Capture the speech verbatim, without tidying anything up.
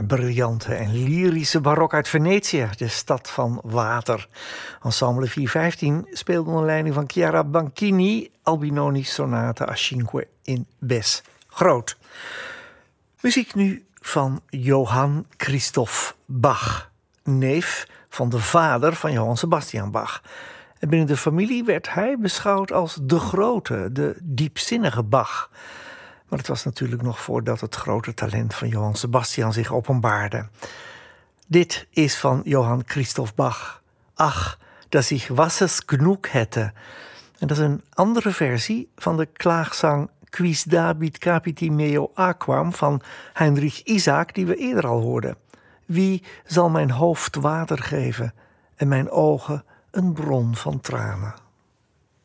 Een briljante en lyrische barok uit Venetië, de stad van water. Ensemble vierhonderdvijftien speelde onder leiding van Chiara Banchini Albinoni Sonate a cinque in Bes groot. Muziek nu van Johann Christoph Bach, neef van de vader van Johann Sebastian Bach. En binnen de familie werd hij beschouwd als de grote, de diepzinnige Bach. Maar het was natuurlijk nog voordat het grote talent van Johann Sebastian zich openbaarde. Dit is van Johann Christoph Bach. Ach, dass ich Wassers genug hätte. En dat is een andere versie van de klaagzang Quis dabit capiti meo aquam van Heinrich Isaac, die we eerder al hoorden. Wie zal mijn hoofd water geven en mijn ogen een bron van tranen?